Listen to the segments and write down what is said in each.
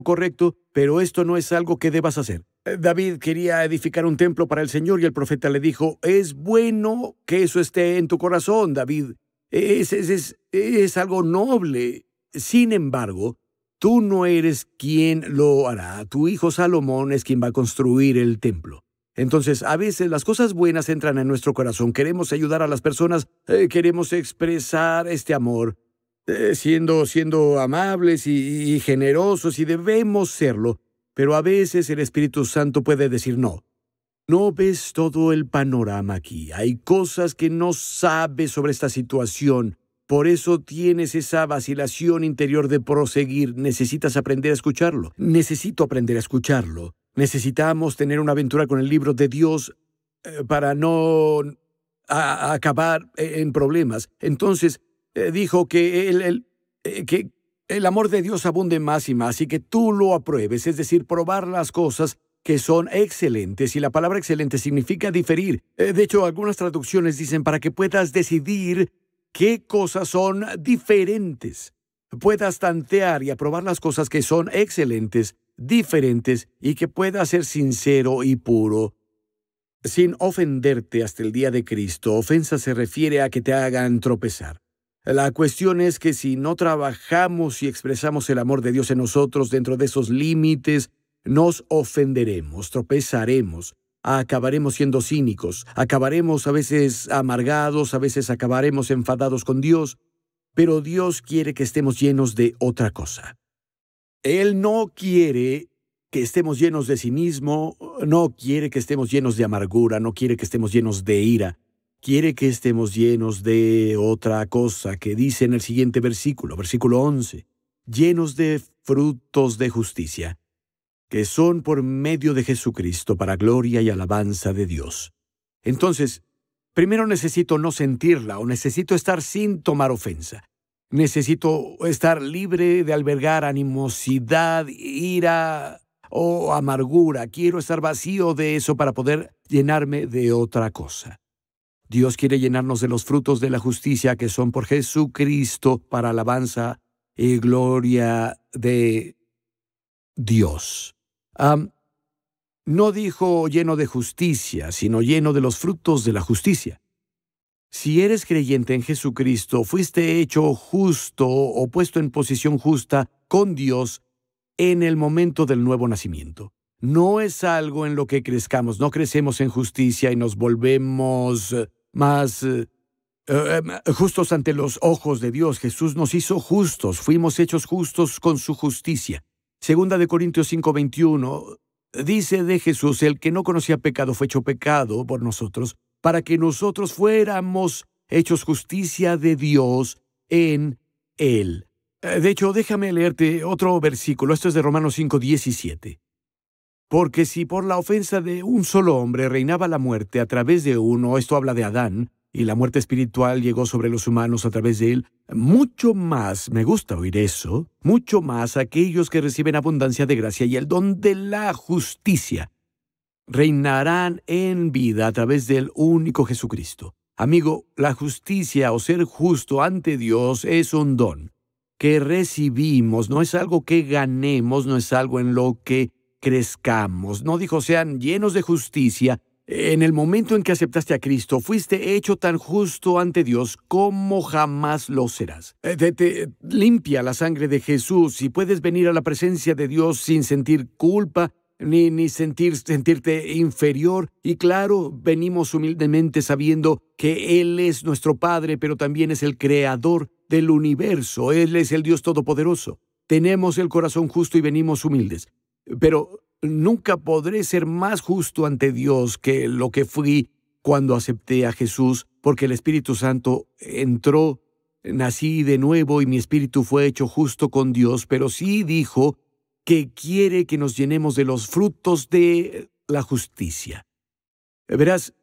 correcto, pero esto no es algo que debas hacer. David quería edificar un templo para el Señor y el profeta le dijo, es bueno que eso esté en tu corazón, David. Es algo noble. Sin embargo, tú no eres quien lo hará. Tu hijo Salomón es quien va a construir el templo. Entonces, a veces las cosas buenas entran en nuestro corazón. Queremos ayudar a las personas, queremos expresar este amor, siendo amables y generosos, y debemos serlo. Pero a veces el Espíritu Santo puede decir no. No ves todo el panorama aquí. Hay cosas que no sabes sobre esta situación. Por eso tienes esa vacilación interior de proseguir. Necesitas aprender a escucharlo. Necesito aprender a escucharlo. Necesitamos tener una aventura con el libro de Dios para no acabar en problemas. Entonces, dijo que que el amor de Dios abunde más y más y que tú lo apruebes, es decir, probar las cosas que son excelentes, y la palabra excelente significa diferir. De hecho, algunas traducciones dicen para que puedas decidir qué cosas son diferentes. Puedas tantear y aprobar las cosas que son excelentes, diferentes, y que puedas ser sincero y puro, sin ofenderte hasta el día de Cristo. Ofensa se refiere a que te hagan tropezar. La cuestión es que si no trabajamos y expresamos el amor de Dios en nosotros dentro de esos límites, nos ofenderemos, tropezaremos, acabaremos siendo cínicos, acabaremos a veces amargados, a veces acabaremos enfadados con Dios, pero Dios quiere que estemos llenos de otra cosa. Él no quiere que estemos llenos de cinismo, no quiere que estemos llenos de amargura, no quiere que estemos llenos de ira. Quiere que estemos llenos de otra cosa que dice en el siguiente versículo, versículo 11, llenos de frutos de justicia, que son por medio de Jesucristo para gloria y alabanza de Dios. Entonces, primero necesito no sentirla, o necesito estar sin tomar ofensa. Necesito estar libre de albergar animosidad, ira o amargura. Quiero estar vacío de eso para poder llenarme de otra cosa. Dios quiere llenarnos de los frutos de la justicia que son por Jesucristo para alabanza y gloria de Dios. No dijo lleno de justicia, sino lleno de los frutos de la justicia. Si eres creyente en Jesucristo, fuiste hecho justo o puesto en posición justa con Dios en el momento del nuevo nacimiento. No es algo en lo que crezcamos. No crecemos en justicia y nos volvemos más justos ante los ojos de Dios. Jesús nos hizo justos. Fuimos hechos justos con su justicia. Segunda de Corintios 5:21 dice de Jesús, el que no conocía pecado fue hecho pecado por nosotros, para que nosotros fuéramos hechos justicia de Dios en Él. De hecho, déjame leerte otro versículo. Esto es de Romanos 5:17. Porque si por la ofensa de un solo hombre reinaba la muerte a través de uno, esto habla de Adán, y la muerte espiritual llegó sobre los humanos a través de él, mucho más, me gusta oír eso, mucho más aquellos que reciben abundancia de gracia y el don de la justicia reinarán en vida a través del único Jesucristo. Amigo, la justicia o ser justo ante Dios es un don que recibimos, no es algo que ganemos, no es algo en lo que crezcamos. No dijo sean llenos de justicia. En el momento en que aceptaste a Cristo, fuiste hecho tan justo ante Dios como jamás lo serás. Te limpia la sangre de Jesús y puedes venir a la presencia de Dios sin sentir culpa, ni sentirte inferior. Y claro, venimos humildemente sabiendo que Él es nuestro Padre, pero también es el Creador del universo. Él es el Dios Todopoderoso. Tenemos el corazón justo y venimos humildes. Pero nunca podré ser más justo ante Dios que lo que fui cuando acepté a Jesús, porque el Espíritu Santo entró, nací de nuevo y mi espíritu fue hecho justo con Dios, pero sí dijo que quiere que nos llenemos de los frutos de la justicia. Verás,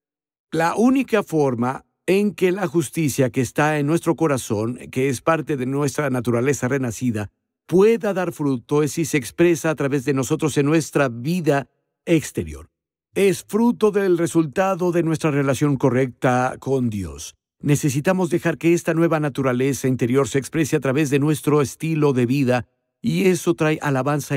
la única forma en que la justicia que está en nuestro corazón, que es parte de nuestra naturaleza renacida, pueda dar fruto es si se expresa a través de nosotros en nuestra vida exterior. Es fruto del resultado de nuestra relación correcta con Dios. Necesitamos dejar que esta nueva naturaleza interior se exprese a través de nuestro estilo de vida, y eso trae alabanza